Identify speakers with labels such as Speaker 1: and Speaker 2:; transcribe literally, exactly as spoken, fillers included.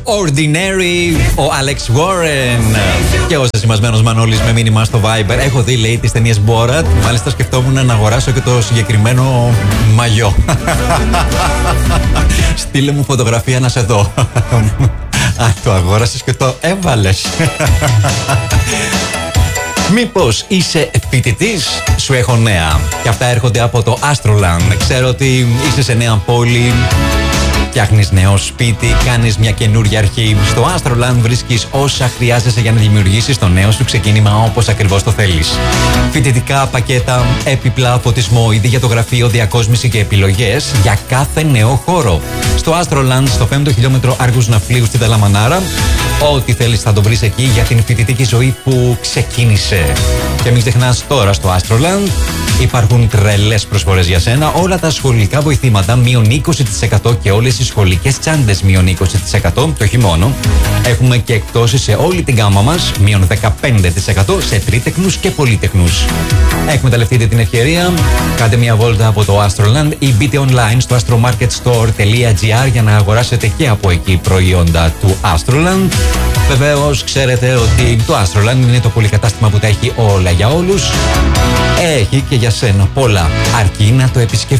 Speaker 1: Ordinary, ο Alex Warren και ο ζεσημασμένος Μανώλης με μήνυμα στο Viber. Έχω δει, λέει, τις ταινίες Borat. Μάλιστα σκεφτόμουν να αγοράσω και το συγκεκριμένο μαγιό. Στείλε μου φωτογραφία να σε δω. Α, το αγόρασες και το έβαλες. Μήπως είσαι φοιτητής? Σου έχω νέα. Και αυτά έρχονται από το Astroland. Ξέρω ότι είσαι σε νέα πόλη, φτιάχνεις νέο σπίτι, κάνεις μια καινούργια αρχή. Στο Astroland βρίσκεις όσα χρειάζεσαι για να δημιουργήσεις το νέο σου ξεκίνημα όπως ακριβώς το θέλεις. Φοιτητικά πακέτα, έπιπλα, φωτισμό, είδη για το γραφείο, διακόσμηση και επιλογές για κάθε νέο χώρο. Στο Astroland, στο πέμπτο χιλιόμετρο Άργους Ναυπλίου στη Δελαμανάρα, ό,τι θέλεις θα το βρεις εκεί για την φοιτητική ζωή που ξεκίνησε. Και μην ξεχνάς, τώρα στο Astroland υπάρχουν τρελές προσφορές για σένα. Όλα τα σχολικά βοηθήματα μείον είκοσι τοις εκατό και όλες οι σχολικές τσάντες μείον είκοσι τοις εκατό το χειμώνα. Έχουμε και εκπτώσεις σε όλη την γάμα μας, μείον δεκαπέντε τοις εκατό σε τρίτεκνους και πολύτεκνους. Εκμεταλλευτείτε την ευκαιρία, κάντε μια βόλτα από το Astroland ή μπείτε online στο astromarketstore τελεία gr για να αγοράσετε και από εκεί προϊόντα του Astroland. Βεβαίως, ξέρετε ότι το Astroland είναι το πολυκατάστημα που τα έχει όλα για όλους. Έχει και για σένα πολλά, αρκεί να το επισκεφτείς.